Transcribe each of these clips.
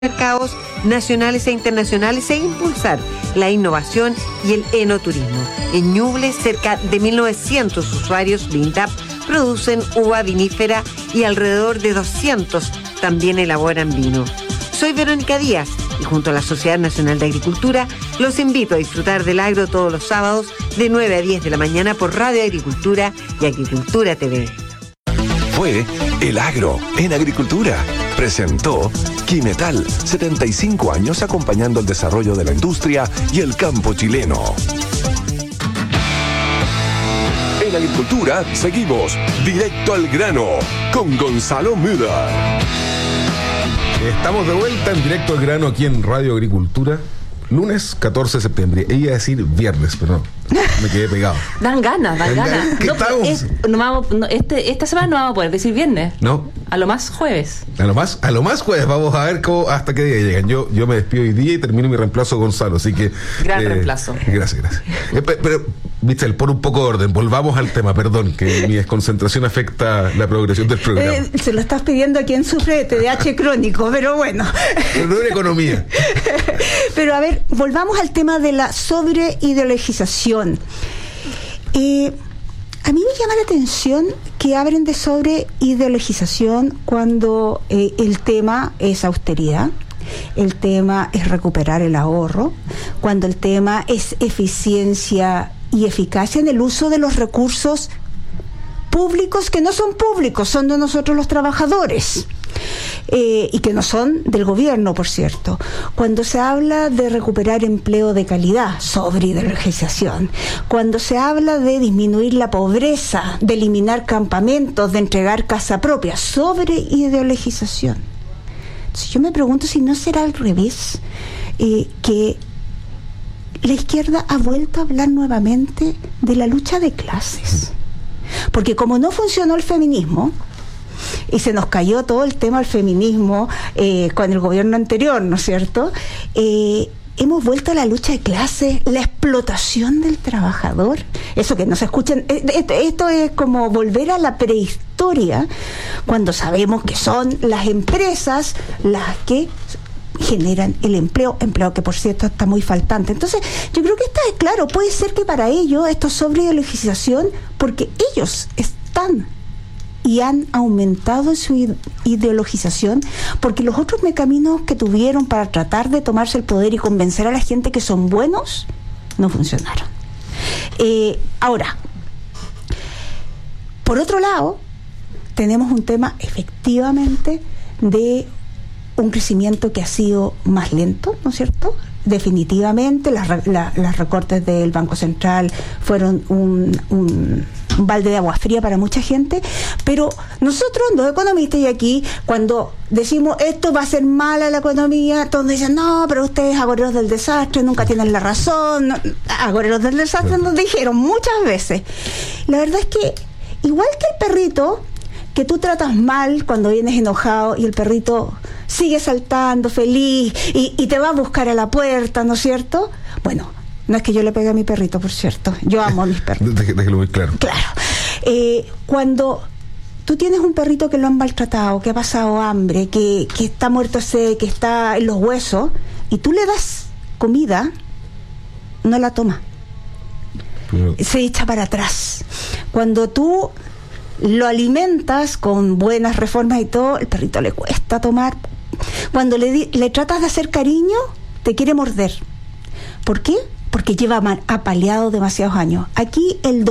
mercados nacionales e internacionales e impulsar la innovación y el enoturismo. En Ñuble, cerca de 1.900 usuarios de INTAP producen uva vinífera y alrededor de 200 también elaboran vino. Soy Verónica Díaz y junto a la Sociedad Nacional de Agricultura los invito a disfrutar del agro todos los sábados de 9 a 10 de la mañana por Radio Agricultura y Agricultura TV. Fue El Agro en Agricultura. Presentó Quimetal, 75 años acompañando el desarrollo de la industria y el campo chileno. En Agricultura seguimos directo al grano con Gonzalo Müller. Estamos de vuelta en directo al grano aquí en Radio Agricultura. Lunes 14 de septiembre. Iba a decir viernes, pero no. Me quedé pegado. Dan ganas. Esta semana no vamos a poder decir viernes. No. A lo más jueves. A lo más jueves. Vamos a ver hasta qué día llegan. Yo me despido hoy día y termino mi reemplazo Gonzalo. Así que. Gran reemplazo. Gracias. Pero, Michelle, por un poco de orden. Volvamos al tema. Perdón, que mi desconcentración afecta la progresión del programa. Se lo estás pidiendo a quien sufre de TDAH crónico, pero bueno. Pero no en economía. Pero a ver, volvamos al tema de la sobreideologización. A mí me llama la atención que hablen de sobreideologización cuando el tema es austeridad, el tema es recuperar el ahorro, cuando el tema es eficiencia y eficacia en el uso de los recursos públicos que no son públicos, son de nosotros los trabajadores. Y que no son del gobierno, por cierto. Cuando se habla de recuperar empleo de calidad, sobreideologización. Cuando se habla de disminuir la pobreza, de eliminar campamentos, de entregar casa propia, sobreideologización. Entonces yo me pregunto si no será al revés, que la izquierda ha vuelto a hablar nuevamente de la lucha de clases. Porque como no funcionó el feminismo, y se nos cayó todo el tema del feminismo con el gobierno anterior, ¿no es cierto? Hemos vuelto a la lucha de clases, la explotación del trabajador. Eso que no se escuchen, esto es como volver a la prehistoria, cuando sabemos que son las empresas las que generan el empleo que por cierto está muy faltante. Entonces yo creo que claro, puede ser que para ellos esto es sobreideologización, porque ellos están y han aumentado su ideologización, porque los otros mecanismos que tuvieron para tratar de tomarse el poder y convencer a la gente que son buenos no funcionaron. Ahora, por otro lado, tenemos un tema efectivamente de un crecimiento que ha sido más lento, ¿no es cierto? Definitivamente las recortes del Banco Central fueron un balde de agua fría para mucha gente, pero nosotros, los economistas, y aquí cuando decimos esto va a ser mala la economía, todos dicen no, pero ustedes agoreros del desastre nunca tienen la razón. No, agoreros del desastre nos dijeron muchas veces. La verdad es que igual que el perrito que tú tratas mal cuando vienes enojado y el perrito sigue saltando feliz y te va a buscar a la puerta, ¿no es cierto? Bueno, no es que yo le pegue a mi perrito, por cierto. Yo amo a mis perritos. Déjelo muy claro. Claro. Cuando tú tienes un perrito que lo han maltratado, que ha pasado hambre, que está muerto de sed, que está en los huesos, y tú le das comida, no la toma. Se echa para atrás. Cuando tú lo alimentas con buenas reformas y todo, el perrito le cuesta tomar. Cuando le tratas de hacer cariño, te quiere morder. ¿Por qué? Porque lleva apaleado demasiados años. Aquí el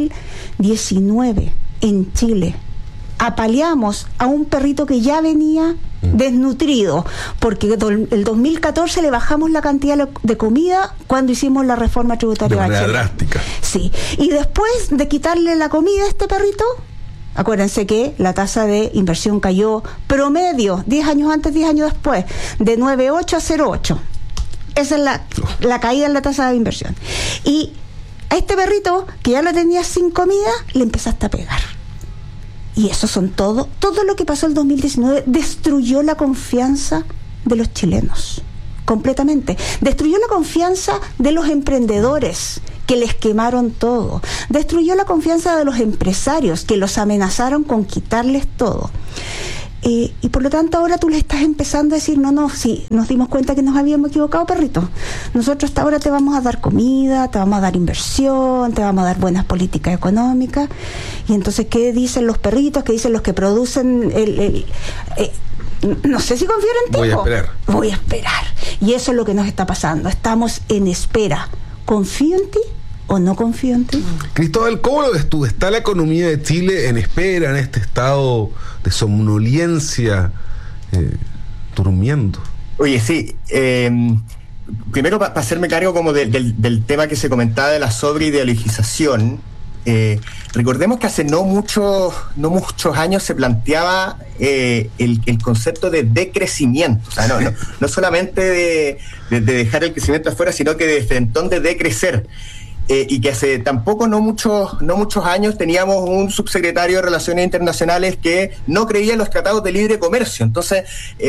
2019 en Chile apaleamos a un perrito que ya venía desnutrido, porque el 2014 le bajamos la cantidad de comida cuando hicimos la reforma tributaria de manera drástica. Sí, y después de quitarle la comida a este perrito, acuérdense que la tasa de inversión cayó promedio 10 años antes, 10 años después, de 9,8 a 0,8. Esa es la caída en la tasa de inversión. Y a este perrito, que ya lo tenía sin comida, le empezaste a pegar. Y eso son todo lo que pasó el 2019 destruyó la confianza de los chilenos, completamente. Destruyó la confianza de los emprendedores, que les quemaron todo. Destruyó la confianza de los empresarios, que los amenazaron con quitarles todo. y por lo tanto ahora tú le estás empezando a decir, no, sí, nos dimos cuenta que nos habíamos equivocado, perrito. Nosotros hasta ahora te vamos a dar comida, te vamos a dar inversión, te vamos a dar buenas políticas económicas. Y entonces, ¿qué dicen los perritos? ¿Qué dicen los que producen no sé si confío en ti? Voy a esperar. Y eso es lo que nos está pasando. Estamos en espera. ¿Confío en ti o no confío en ti? Cristóbal, ¿cómo lo ves tú? ¿Está la economía de Chile en espera, en este estado de somnolencia, durmiendo? Oye, sí. Primero, para hacerme cargo como del tema que se comentaba de la sobreideologización, recordemos que hace no muchos años se planteaba el concepto de decrecimiento. O sea, no solamente de dejar el crecimiento afuera, sino que de frentón de decrecer. Y que hace tampoco no muchos años teníamos un subsecretario de Relaciones Internacionales que no creía en los tratados de libre comercio. Entonces,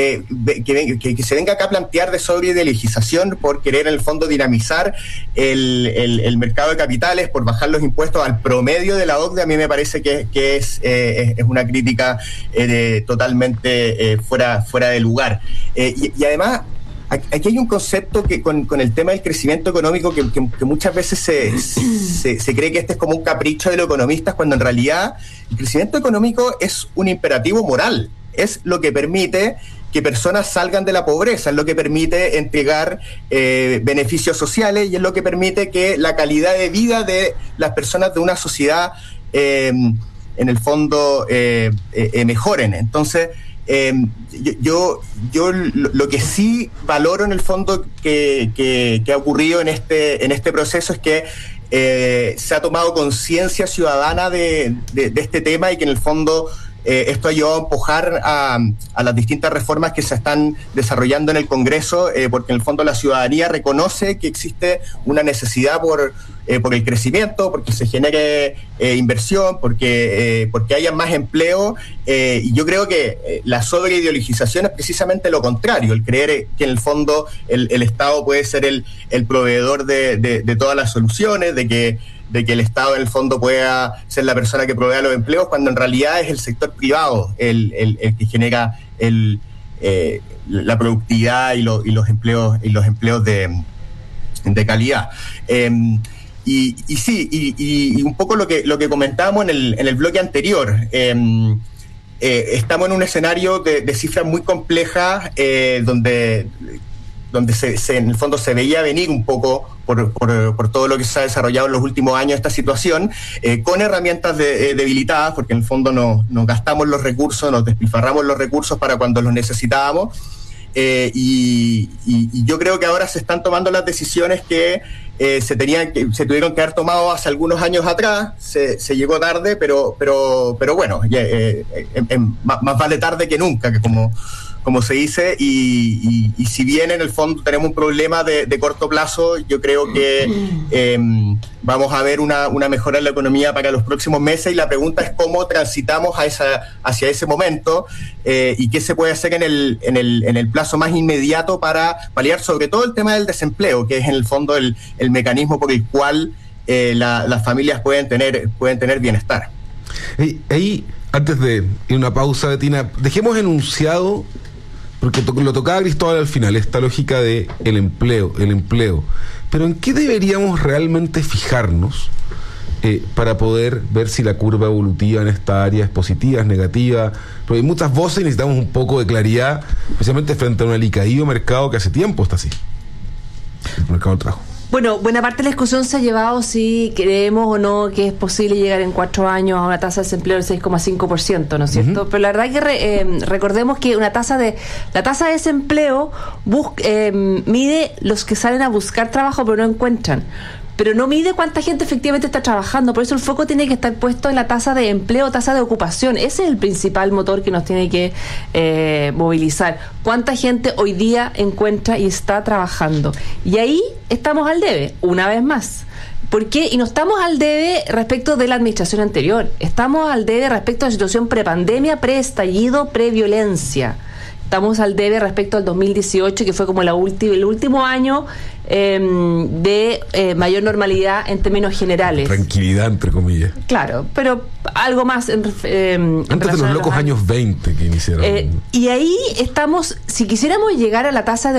que se venga acá a plantear de sobreideologización por querer en el fondo dinamizar el mercado de capitales, por bajar los impuestos al promedio de la OCDE, a mí me parece que es una crítica totalmente fuera de lugar. Y además, aquí hay un concepto que con el tema del crecimiento económico que muchas veces se cree que este es como un capricho de los economistas, cuando en realidad el crecimiento económico es un imperativo moral, es lo que permite que personas salgan de la pobreza, es lo que permite entregar beneficios sociales y es lo que permite que la calidad de vida de las personas de una sociedad en el fondo mejoren. Entonces, yo lo que sí valoro en el fondo que ha ocurrido en este proceso es que se ha tomado conciencia ciudadana de este tema y que en el fondo esto ha ayudado a empujar a las distintas reformas que se están desarrollando en el Congreso, porque en el fondo la ciudadanía reconoce que existe una necesidad por el crecimiento, porque se genere inversión, porque haya más empleo, y yo creo que la sobreideologización es precisamente lo contrario, el creer que en el fondo el Estado puede ser el proveedor de todas las soluciones, de que el Estado en el fondo pueda ser la persona que provea los empleos, cuando en realidad es el sector privado el que genera la productividad y los empleos de calidad. Y un poco lo que comentábamos en el bloque anterior. Estamos en un escenario de cifras muy complejas, donde en el fondo se veía venir un poco por todo lo que se ha desarrollado en los últimos años esta situación, con herramientas debilitadas, porque en el fondo nos gastamos los recursos, nos despilfarramos los recursos para cuando los necesitábamos, y yo creo que ahora se están tomando las decisiones que se tuvieron que haber tomado hace algunos años atrás. Se llegó tarde, pero bueno, más vale tarde que nunca, que como se dice, y si bien en el fondo tenemos un problema de corto plazo, yo creo que vamos a ver una mejora en la economía para los próximos meses, y la pregunta es cómo transitamos hacia ese momento, y qué se puede hacer en el plazo más inmediato para paliar sobre todo el tema del desempleo, que es en el fondo el mecanismo por el cual las familias pueden tener bienestar. Ahí, antes de ir a una pausa, Betina, dejemos enunciado, porque lo tocaba Cristóbal al final, esta lógica de el empleo. Pero ¿en qué deberíamos realmente fijarnos para poder ver si la curva evolutiva en esta área es positiva, es negativa? Porque hay muchas voces y necesitamos un poco de claridad, especialmente frente a un alicaído mercado que hace tiempo está así, el mercado del trabajo. Bueno, buena parte de la discusión se ha llevado si creemos o no que es posible llegar en 4 años a una tasa de desempleo del 6,5%, ¿no es cierto? Pero la verdad que recordemos que la tasa de desempleo mide los que salen a buscar trabajo pero no encuentran. Pero no mide cuánta gente efectivamente está trabajando. Por eso el foco tiene que estar puesto en la tasa de empleo, tasa de ocupación. Ese es el principal motor que nos tiene que movilizar. ¿Cuánta gente hoy día encuentra y está trabajando? Y ahí estamos al debe, una vez más. ¿Por qué? Y no estamos al debe respecto de la administración anterior. Estamos al debe respecto a la situación prepandemia, preestallido, previolencia. estamos al debe respecto al 2018, que fue como el último año de mayor normalidad en términos generales. Tranquilidad, entre comillas. Claro, pero algo más antes de los locos años 20 que iniciaron. Y ahí estamos, si quisiéramos llegar a la tasa de